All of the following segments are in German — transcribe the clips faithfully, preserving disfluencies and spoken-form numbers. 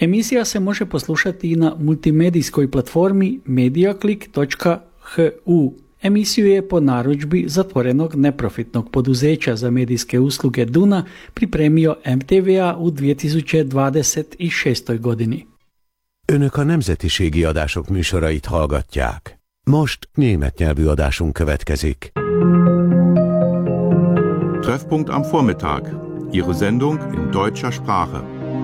Emisija se može poslušati i na multimedijskoj platformi mediaclick točka h u. Emisiju je po narudžbi zatvorenog neprofitnog poduzeća za medijske usluge Duna pripremio M T V A u dvije tisuće dvadeset šestoj godini. Önök a nemzetiségi adások műsorait hallgatják. Most német nyelvű adásunk következik. Treffpunkt am Vormittag. Ihre Sendung in deutscher Sprache.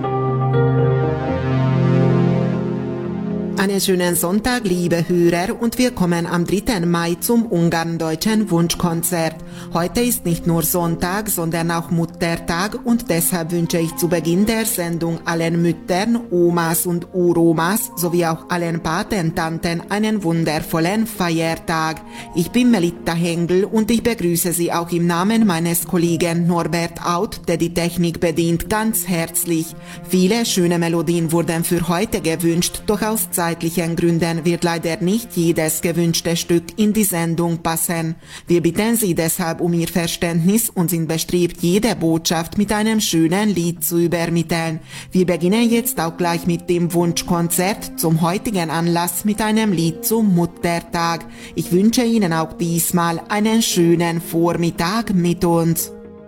Einen schönen Sonntag, liebe Hörer, und willkommen am dritten Mai zum ungarn-deutschen Wunschkonzert. Heute ist nicht nur Sonntag, sondern auch Muttertag, und deshalb wünsche ich zu Beginn der Sendung allen Müttern, Omas und Uromas sowie auch allen Patentanten einen wundervollen Feiertag. Ich bin Melitta Hengel und ich begrüße Sie auch im Namen meines Kollegen Norbert Out, der die Technik bedient, ganz herzlich. Viele schöne Melodien wurden für heute gewünscht, doch aus zeitlichen Gründen wird leider nicht jedes gewünschte Stück in die Sendung passen. Wir bitten Sie deshalb um Ihr Verständnis und sind bestrebt, jede Botschaft mit einem schönen Lied zu übermitteln. Wir beginnen jetzt auch gleich mit dem Wunschkonzert zum heutigen Anlass mit einem Lied zum Muttertag. Ich wünsche Ihnen auch diesmal einen schönen Vormittag mit uns.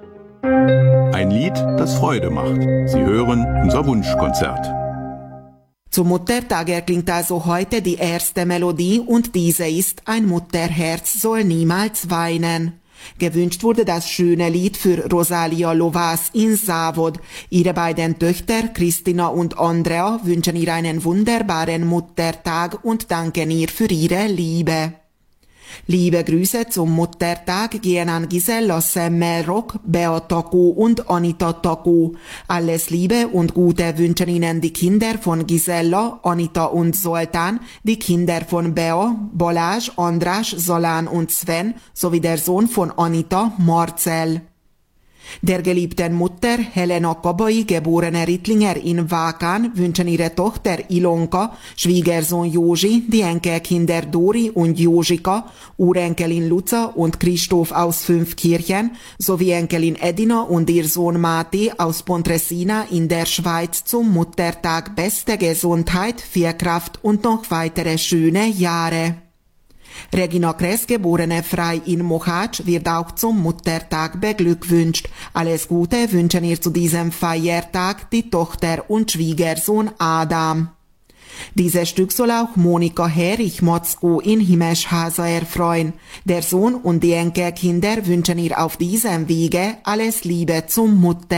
Ein Lied, das Freude macht. Sie hören unser Wunschkonzert. Zum Muttertag erklingt also heute die erste Melodie und diese ist Ein Mutterherz soll niemals weinen. Gewünscht wurde das schöne Lied für Rosalia Lovas in Zavod. Ihre beiden Töchter Christina und Andrea wünschen ihr einen wunderbaren Muttertag und danken ihr für ihre Liebe. Liebe Grüße zum Muttertag gehen an Gisela Semmelrock, Beata Ko und Anita Tako. Alles Liebe und Gute wünschen Ihnen die Kinder von Gisela, Anita und Zoltán, die Kinder von Bea, Balázs, András, Zolán und Sven sowie der Sohn von Anita, Marcel. Der geliebten Mutter Helena Kabai, geborene Rittlinger in Vákán, wünschen ihre Tochter Ilonka, Schwiegersohn Józsi, die Enkelkinder Dori und Józsika, Urenkelin Luca und Christoph aus Fünfkirchen, sowie Enkelin Edina und ihr Sohn Mati aus Pontresina in der Schweiz zum Muttertag beste Gesundheit, viel Kraft und noch weitere schöne Jahre. Regina Kress, geborene Frei in Mohács, wird auch zum Muttertag beglückwünscht. Alles Gute wünschen ihr zu diesem Feiertag die Tochter und Schwiegersohn Adam. Dieses Stück soll auch Monika Herrich-Motzko in Himesháza erfreuen. Der Sohn und die Enkelkinder wünschen ihr auf diesem Wege alles Liebe zum Mutter.